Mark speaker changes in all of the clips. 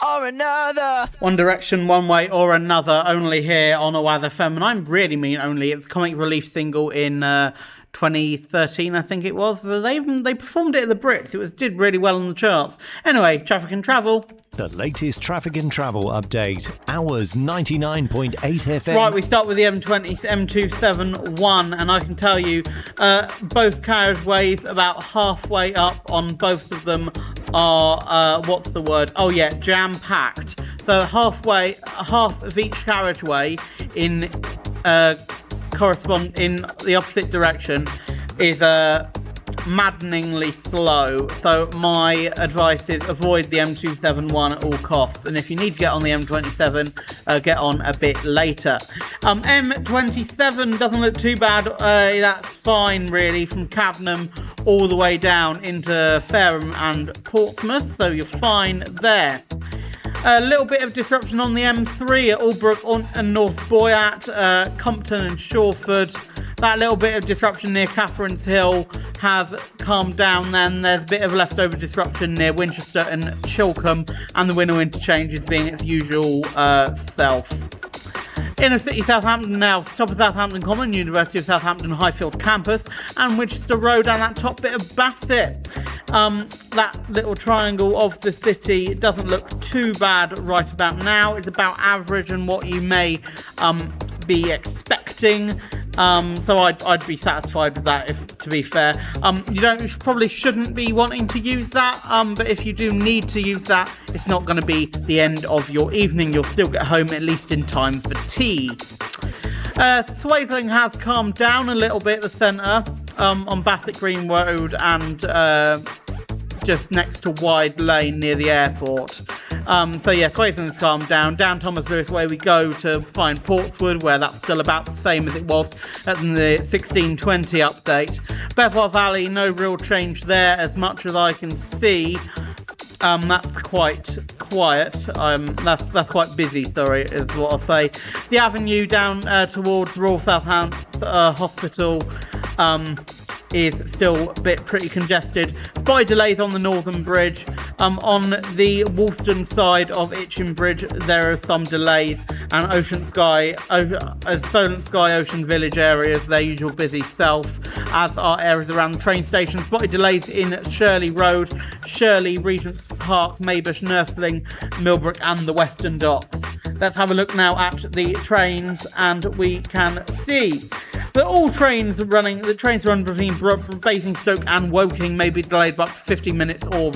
Speaker 1: or another.
Speaker 2: One Direction, One Way or Another, only here on Oaz FM. And I really mean only. It's a comic relief single in 2013, I think it was. They performed it at the Brits. It did really well on the charts. Anyway, traffic and travel.
Speaker 3: The latest traffic and travel update. Hours 99.8 FM.
Speaker 2: Right, we start with the M271, and I can tell you both carriageways about halfway up on both of them are, jam-packed. So half of each carriageway in the opposite direction is maddeningly slow. So my advice is avoid the M271 at all costs, and if you need to get on the M27, get on a bit later. M27 doesn't look too bad. That's fine really, from Cadnam all the way down into Fareham and Portsmouth, so you're fine there. A little bit of disruption on the M3 at Albrook and North Boyat, Compton and Shawford. That little bit of disruption near Catherine's Hill has calmed down then. There's a bit of leftover disruption near Winchester and Chilcombe, and the Winnell interchange is being its usual self. Inner City Southampton now, top of Southampton Common, University of Southampton Highfield campus, and Winchester Road down that top bit of Bassett. That little triangle of the city doesn't look too bad right about now. It's about average and what you may be expecting. So I'd be satisfied with that, to be fair. You probably shouldn't be wanting to use that, but if you do need to use that, it's not going to be the end of your evening. You'll still get home at least in time for tea. Swaythling has calmed down a little bit, the centre, on Bassett Green Road and just next to Wide Lane near the airport. Swaythling's calmed down. Down Thomas Lewis Way we go to find Portswood, where that's still about the same as it was at the 1620 update. Belvoir Valley, no real change there as much as I can see. That's quite quiet. That's quite busy, sorry, is what I'll say. The avenue down towards Royal Southampton Hospital is still pretty congested. Spotty delays on the Northern Bridge. On the Woolston side of Itchen Bridge, there are some delays, and Solent Sky, Ocean Village areas, their usual busy self, as are areas around the train station. Spotty delays in Shirley Road, Shirley, Regent's Park, Maybush, Nursling, Millbrook, and the Western Docks. Let's have a look now at the trains, and we can see that all trains run between Basingstoke and Woking may be delayed by 15 minutes and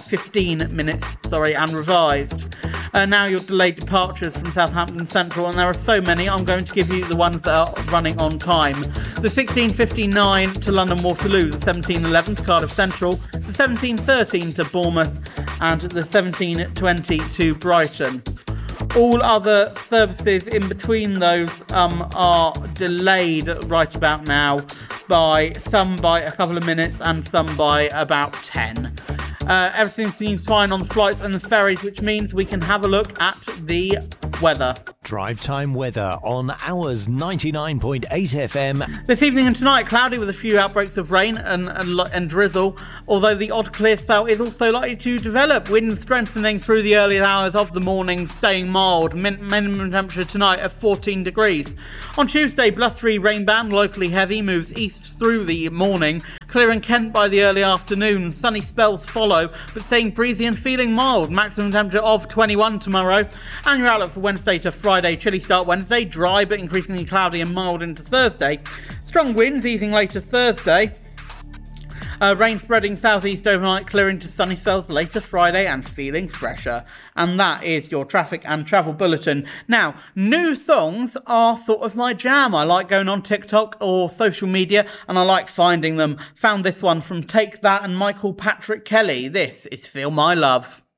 Speaker 2: revised. Now your delayed departures from Southampton Central, and there are so many, I'm going to give you the ones that are running on time. The 16:59 to London Waterloo, the 17:11 to Cardiff Central, the 17:13 to Bournemouth, and the 17:20 to Brighton. All other services in between those are delayed right about now, some by a couple of minutes and some by about 10. Everything seems fine on the flights and the ferries, which means we can have a look at the weather.
Speaker 3: Drive time weather on Hours 99.8 FM.
Speaker 2: This evening and tonight, cloudy with a few outbreaks of rain and drizzle, although the odd clear spell is also likely to develop. Wind strengthening through the early hours of the morning, staying mild. Minimum temperature tonight at 14 degrees. On Tuesday, blustery rain band, locally heavy, moves east through the morning, clearing Kent by the early afternoon. Sunny spells follow, but staying breezy and feeling mild. Maximum temperature of 21 tomorrow. And your outlook for Wednesday to Friday, chilly start Wednesday, dry but increasingly cloudy and mild into Thursday. Strong winds easing later Thursday. Rain spreading southeast overnight, clearing to sunny spells later Friday and feeling fresher. And that is your traffic and travel bulletin. Now, new songs are sort of my jam. I like going on TikTok or social media, and I like finding them. Found this one from Take That and Michael Patrick Kelly. This is Feel My Love.